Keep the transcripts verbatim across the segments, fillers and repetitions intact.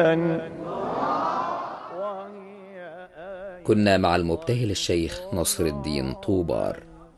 كنا مع المبتهل الشيخ نصر الدين طوبار.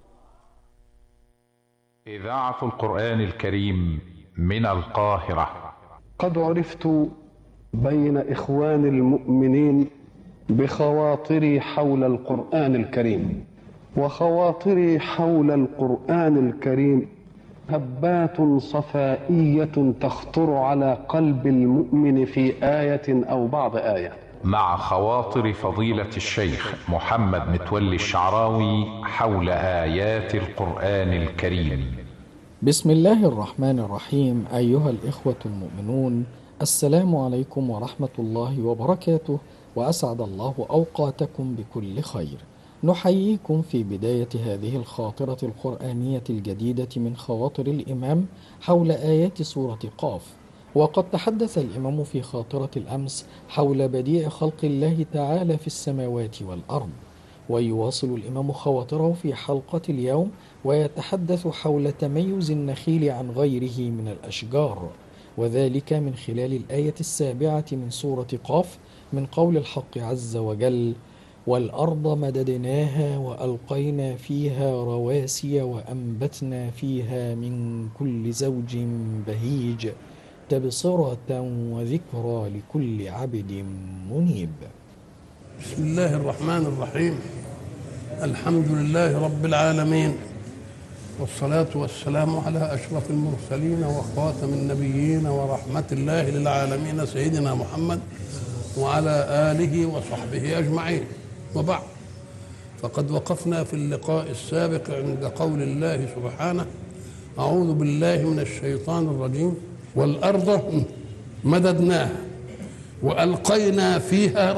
إذاعة القرآن الكريم من القاهرة. قد عرفت بين إخوان المؤمنين بخواطري حول القرآن الكريم، وخواطري حول القرآن الكريم هبات صفائية تخطر على قلب المؤمن في آية أو بعض آية. مع خواطر فضيلة الشيخ محمد متولي الشعراوي حول آيات القرآن الكريم. بسم الله الرحمن الرحيم. أيها الإخوة المؤمنون، السلام عليكم ورحمة الله وبركاته، وأسعد الله أوقاتكم بكل خير. نحييكم في بداية هذه الخاطرة القرآنية الجديدة من خواطر الإمام حول آيات سورة قاف. وقد تحدث الإمام في خاطرة الأمس حول بديع خلق الله تعالى في السماوات والأرض، ويواصل الإمام خواطره في حلقة اليوم ويتحدث حول تميز النخيل عن غيره من الأشجار، وذلك من خلال الآية السابعة من سورة قاف من قول الحق عز وجل: والأرض مددناها وألقينا فيها رواسي وأنبتنا فيها من كل زوج بهيج تبصرة وذكرى لكل عبد منيب. بسم الله الرحمن الرحيم. الحمد لله رب العالمين، والصلاة والسلام على أشرف المرسلين وخاتم النبيين ورحمة الله للعالمين سيدنا محمد وعلى آله وصحبه أجمعين، وبعد. فقد وقفنا في اللقاء السابق عند قول الله سبحانه: أعوذ بالله من الشيطان الرجيم، والأرض مددناها وألقينا فيها